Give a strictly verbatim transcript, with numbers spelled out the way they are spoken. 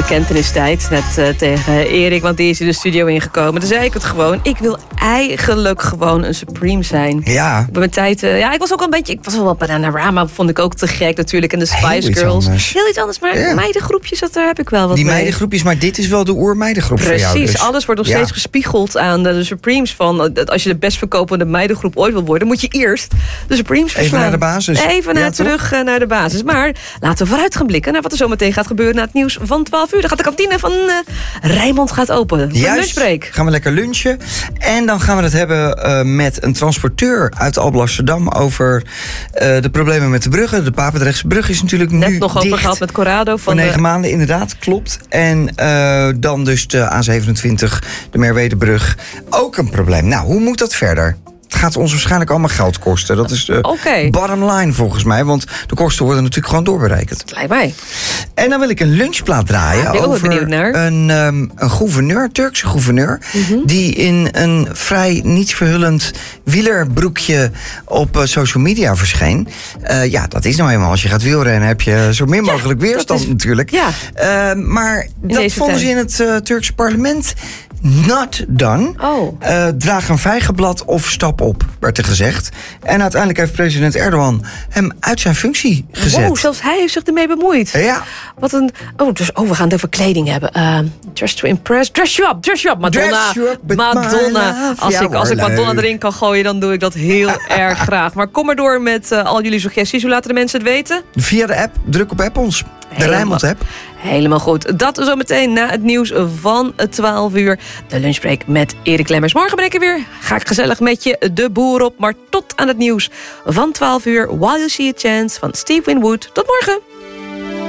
bekentenistijd. Net uh, tegen Erik, want die is in de studio ingekomen. Toen zei ik het gewoon. Ik wil eigenlijk gewoon een Supreme zijn. Ja. Bij mijn tijd, uh, ja, ik was ook een beetje... Ik was wel wat Bananarama, vond ik ook te gek natuurlijk. En de Spice Heel iets Girls. anders. Heel iets anders, maar Ja. meidengroepjes, dat, daar heb ik wel wat Die mee. meidengroepjes, maar dit is wel de oer-meidengroep voor jou. Precies, Dus. alles wordt nog Ja. steeds gespiegeld aan de, de Supremes. Van, dat als je de best verkopende meidengroep ooit wil worden, moet je eerst de Supremes verslaan. Even naar de basis. Even naar Ja, terug uh, naar de basis. Maar laten we vooruit gaan blikken naar wat er zo meteen gaat gebeuren na het nieuws van twaalf uur. Dan gaat de kantine van uh, Rijnmond gaat open. Voor Juist, lunchbreak. gaan we lekker lunchen. En dan gaan we het hebben uh, met een transporteur uit Alblasserdam over uh, de problemen met de bruggen. De Papendrechtse brug is natuurlijk Net nu nog over dicht. gehad met Corrado. Van Voor negen de... maanden, inderdaad, klopt. En uh, dan dus de A zevenentwintig, de Merwedebrug. Ook een probleem. Nou, hoe moet dat verder? Het gaat ons waarschijnlijk allemaal geld kosten. Dat is de okay. bottom line volgens mij. Want de kosten worden natuurlijk gewoon doorberekend. Lijkt mij. En dan wil ik een lunchplaat draaien ah, ben over benieuwd naar. Een, um, een gouverneur, Turkse gouverneur... Mm-hmm. die in een vrij niet verhullend wielerbroekje op uh, social media verscheen. Uh, ja, dat is nou eenmaal. Als je gaat wielrennen heb je zo min mogelijk ja, weerstand is, natuurlijk. Ja. Uh, maar in dat vonden ze in het uh, Turkse parlement... Not done. Oh. Uh, draag een vijgenblad of stap op, werd er gezegd. En uiteindelijk heeft president Erdogan hem uit zijn functie gezet. Wow, zelfs hij heeft zich ermee bemoeid. Ja. Wat een... Oh, dus, oh, we gaan het over kleding hebben. Uh, dress to impress. Dress you up, dress you up. Madonna. You up Madonna. Als, ja, ik, als ik Madonna erin kan gooien, dan doe ik dat heel erg graag. Maar kom maar door met uh, al jullie suggesties. Hoe laten de mensen het weten? Via de app. Druk op app ons. De Rijnmond-app. Helemaal goed. Dat zo meteen na het nieuws van twaalf uur. De lunchbreak met Erik Lemmers. Morgen ben ik er weer. Ga ik gezellig met je de boer op. Maar tot aan het nieuws van twaalf uur. While You See a Chance van Steve Winwood. Tot morgen.